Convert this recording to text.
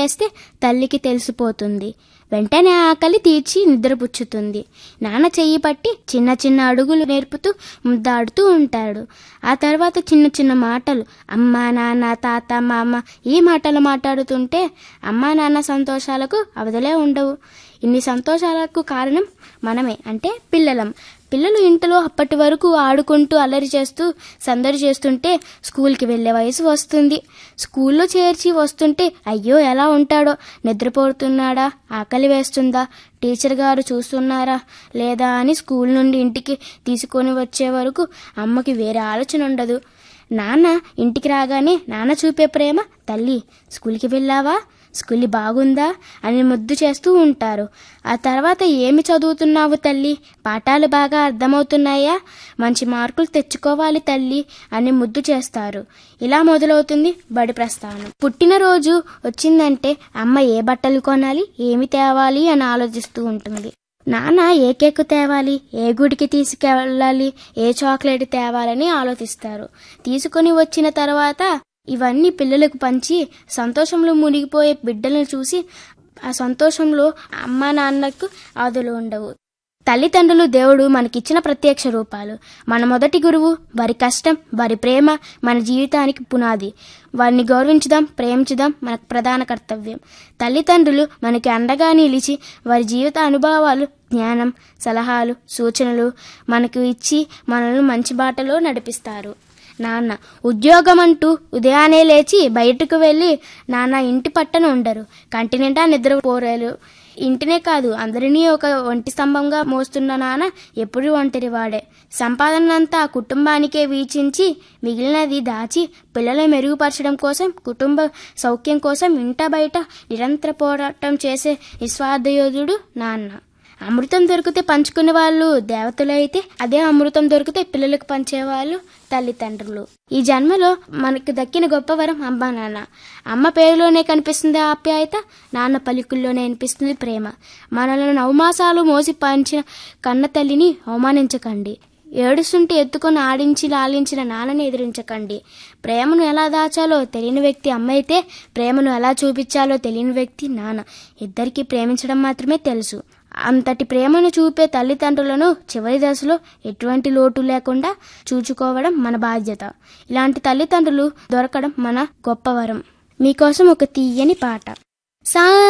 వేస్తే తల్లికి తెలిసిపోతుంది. వెంటనే ఆకలి తీర్చి నిద్రపుచ్చుతుంది. నాన్న చెయ్యి పట్టి చిన్న చిన్న అడుగులు నేర్పుతూ ముద్దాడుతూ ఉంటాడు. ఆ తర్వాత చిన్న చిన్న మాటలు అమ్మ, నాన్న, తాత, మామ ఈ మాటలు మాట్లాడుతుంటే అమ్మా నాన్న సంతోషాలకు అవధులే ఉండవు. ఇన్ని సంతోషాలకు కారణం మనమే, అంటే పిల్లలం. పిల్లలు ఇంట్లో అప్పటి వరకు ఆడుకుంటూ అల్లరి చేస్తూ సందడి చేస్తుంటే స్కూల్కి వెళ్లే వయసు వస్తుంది. స్కూల్లో చేర్చి వస్తుంటే అయ్యో ఎలా ఉంటాడో, నిద్రపోతున్నాడా, ఆకలి వేస్తుందా, టీచర్ గారు చూస్తున్నారా లేదా అని స్కూల్ నుండి ఇంటికి తీసుకొని వచ్చే వరకు అమ్మకి వేరే ఆలోచన ఉండదు. నాన్న ఇంటికి రాగానే నాన్న చూపే ప్రేమ, తల్లి స్కూల్కి వెళ్ళావా, స్కూల్ బాగుందా అని ముద్దు చేస్తూ ఉంటారు. ఆ తర్వాత ఏమి చదువుతున్నావు తల్లి, పాఠాలు బాగా అర్థమవుతున్నాయా, మంచి మార్కులు తెచ్చుకోవాలి తల్లి అని ముద్దు చేస్తారు. ఇలా మొదలవుతుంది బడి ప్రస్థానం. పుట్టినరోజు వచ్చిందంటే అమ్మ ఏ బట్టలు కొనాలి, ఏమి తేవాలి అని ఆలోచిస్తూ ఉంటుంది. నాన్న ఏ కేక్ తేవాలి, ఏ గుడికి తీసుకెళ్ళాలి, ఏ చాక్లెట్ తేవాలని ఆలోచిస్తారు. తీసుకొని వచ్చిన తర్వాత ఇవన్నీ పిల్లలకు పంచి సంతోషంలో మునిగిపోయే బిడ్డలను చూసి ఆ సంతోషంలో అమ్మా నాన్నకు ఆదులు ఉండవు. తల్లిదండ్రులు దేవుడు మనకిచ్చిన ప్రత్యక్ష రూపాలు. మన మొదటి గురువు, వారి కష్టం, వారి ప్రేమ మన జీవితానికి పునాది. వారిని గౌరవించుదాం, ప్రేమించుదాం మన ప్రధాన కర్తవ్యం. తల్లిదండ్రులు మనకి అండగా నిలిచి వారి జీవిత అనుభవాలు, జ్ఞానం, సలహాలు, సూచనలు మనకు ఇచ్చి మనల్ని మంచి బాటలో నడిపిస్తారు. నాన్న ఉద్యోగం అంటూ ఉదయాన్నే లేచి బయటకు వెళ్ళి నాన్న ఇంటి పట్టన ఉండరు. కంటి నిండా నిద్రపోరేలు. ఇంటినే కాదు అందరినీ ఒక ఒంటి స్తంభంగా మోస్తున్న నాన్న ఎప్పుడు ఒంటరి వాడే. సంపాదనంతా కుటుంబానికే వీచించి మిగిలినది దాచి పిల్లలను మెరుగుపరచడం కోసం, కుటుంబ సౌఖ్యం కోసం ఇంట బయట నిరంతర పోరాటం చేసే నిస్వార్థ యోధుడు నాన్న. అమృతం దొరికితే పంచుకునే వాళ్ళు దేవతలైతే, అదే అమృతం దొరికితే పిల్లలకు పంచేవాళ్ళు తల్లిదండ్రులు. ఈ జన్మలో మనకు దక్కిన గొప్ప వరం అమ్మా నాన్న. అమ్మ పేరులోనే కనిపిస్తుంది ఆప్యాయత, నాన్న పలుకుల్లోనే అనిపిస్తుంది ప్రేమ. మనల్ని నవమాసాలు మోసి పంచిన కన్న తల్లిని అవమానించకండి. ఏడుస్తుంటే ఎత్తుకొని ఆడించి లాలించిన నాన్నని ఎదిరించకండి. ప్రేమను ఎలా దాచాలో తెలియని వ్యక్తి అమ్మ అయితే, ప్రేమను ఎలా చూపించాలో తెలియని వ్యక్తి నాన్న. ఇద్దరికీ ప్రేమించడం మాత్రమే తెలుసు. అంతటి ప్రేమను చూపే తల్లిదండ్రులను చివరి దశలో ఎటువంటి లోటు లేకుండా చూచుకోవడం మన బాధ్యత. ఇలాంటి తల్లిదండ్రులు దొరకడం మన గొప్ప వరం. మీకోసం ఒక తీయని పాట.